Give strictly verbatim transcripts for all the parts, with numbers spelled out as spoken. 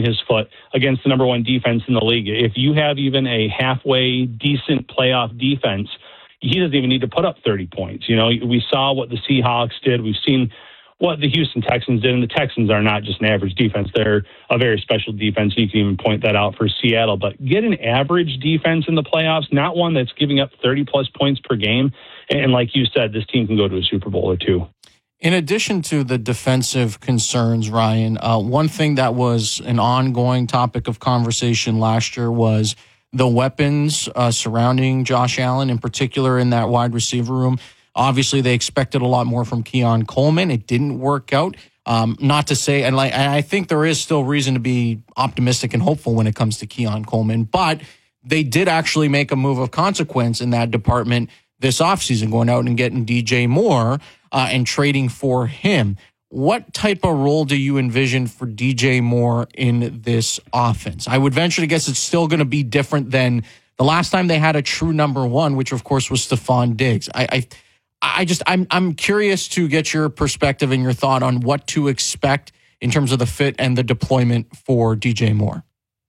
his foot against the number one defense in the league. If you have even a halfway decent playoff defense, he doesn't even need to put up thirty points. You know, we saw what the Seahawks did. We've seen what the Houston Texans did, and the Texans are not just an average defense. They're a very special defense. You can even point that out for Seattle. But get an average defense in the playoffs, not one that's giving up thirty-plus points per game. And like you said, this team can go to a Super Bowl or two. In addition to the defensive concerns, Ryan, uh, one thing that was an ongoing topic of conversation last year was the weapons uh, surrounding Josh Allen, in particular in that wide receiver room. Obviously, they expected a lot more from Keon Coleman. It didn't work out. Um, not to say, and like, and I think there is still reason to be optimistic and hopeful when it comes to Keon Coleman, but they did actually make a move of consequence in that department this offseason, going out and getting D J Moore uh, and trading for him. What type of role do you envision for D J Moore in this offense? I would venture to guess it's still going to be different than the last time they had a true number one, which of course was Stephon Diggs. I, I I just, I'm I'm curious to get your perspective and your thought on what to expect in terms of the fit and the deployment for D J Moore.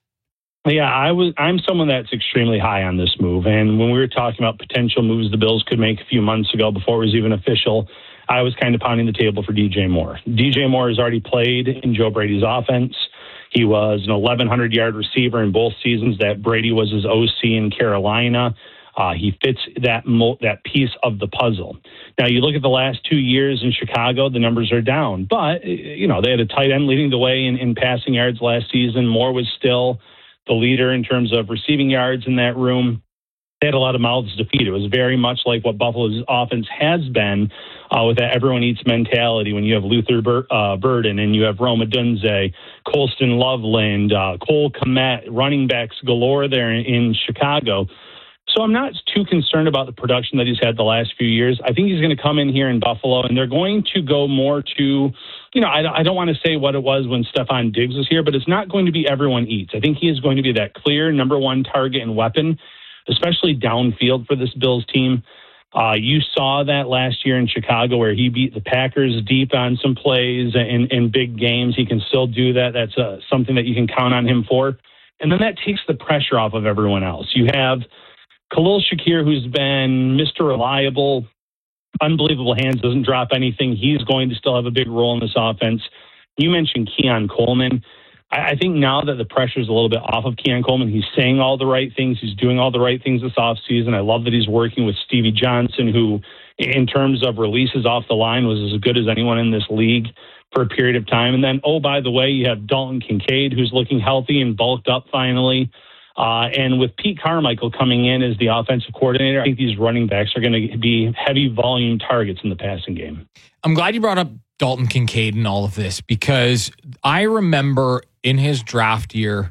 Yeah, I was, I'm someone that's extremely high on this move. And when we were talking about potential moves the Bills could make a few months ago before it was even official, I was kind of pounding the table for D J Moore. D J Moore has already played in Joe Brady's offense. He was an eleven hundred yard receiver in both seasons that Brady was his O C in Carolina. Uh, he fits that mo- that piece of the puzzle. Now, you look at the last two years in Chicago, the numbers are down. But, you know, they had a tight end leading the way in, in passing yards last season. Moore was still the leader in terms of receiving yards in that room. They had a lot of mouths to feed. It was very much like what Buffalo's offense has been uh, with that everyone eats mentality when you have Luther Bur- uh, Burden and you have Rome Odunze, Colston Loveland, uh, Cole Kmet, running backs galore there in, in Chicago. So I'm not too concerned about the production that he's had the last few years. I think he's going to come in here in Buffalo, and they're going to go more to, you know, I, I don't want to say what it was when Stephon Diggs was here, but it's not going to be everyone eats. I think he is going to be that clear number one target and weapon, especially downfield for this Bills team. Uh, you saw that last year in Chicago where he beat the Packers deep on some plays in, in big games. He can still do that. That's uh, something that you can count on him for. And then that takes the pressure off of everyone else. You have Khalil Shakir, who's been Mister Reliable, unbelievable hands, doesn't drop anything. He's going to still have a big role in this offense. You mentioned Keon Coleman. I, I think now that the pressure is a little bit off of Keon Coleman, he's saying all the right things. He's doing all the right things this offseason. I love that he's working with Stevie Johnson, who, in terms of releases off the line, was as good as anyone in this league for a period of time. And then, oh, by the way, you have Dalton Kincaid, who's looking healthy and bulked up finally. Uh, and with Pete Carmichael coming in as the offensive coordinator, I think these running backs are going to be heavy volume targets in the passing game. I'm glad you brought up Dalton Kincaid in all of this, because I remember in his draft year,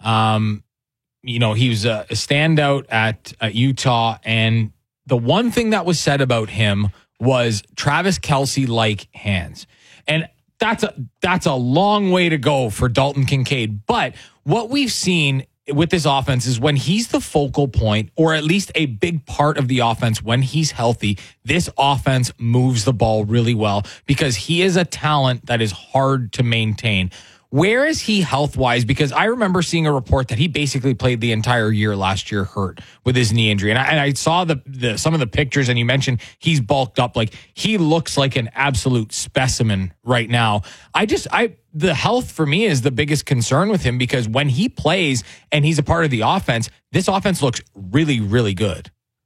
um, you know, he was a, a standout at, at Utah. And the one thing that was said about him was Travis Kelce-like hands. And that's a, that's a long way to go for Dalton Kincaid. But what we've seen with this offense is when he's the focal point, or at least a big part of the offense, when he's healthy, this offense moves the ball really well because he is a talent that is hard to maintain. Where is he health-wise? Because I remember seeing a report that he basically played the entire year last year hurt with his knee injury. And I, and I saw the, the some of the pictures, and you mentioned he's bulked up. Like, he looks like an absolute specimen right now. I just, I the health for me is the biggest concern with him, because when he plays and he's a part of the offense, this offense looks really, really good.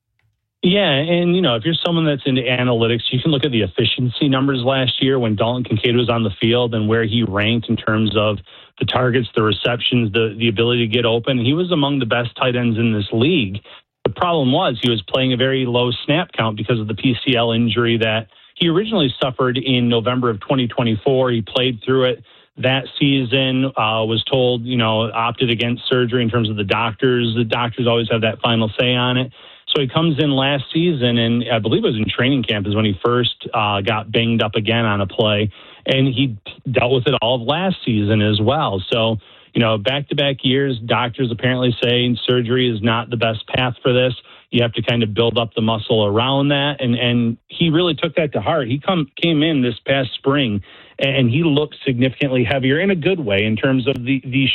Yeah, and, you know, if you're someone that's into analytics, you can look at the efficiency numbers last year when Dalton Kincaid was on the field and where he ranked in terms of the targets, the receptions, the, the ability to get open. He was among the best tight ends in this league. The problem was he was playing a very low snap count because of the P C L injury that he originally suffered in November of twenty twenty-four. He played through it that season, uh, was told, you know, opted against surgery in terms of the doctors. The doctors always have that final say on it. So he comes in last season, and I believe it was in training camp is when he first uh, got banged up again on a play, and he dealt with it all of last season as well. So, you know, back-to-back years, doctors apparently saying surgery is not the best path for this. You have to kind of build up the muscle around that, and, and he really took that to heart. He come came in this past spring, and he looked significantly heavier in a good way in terms of the, the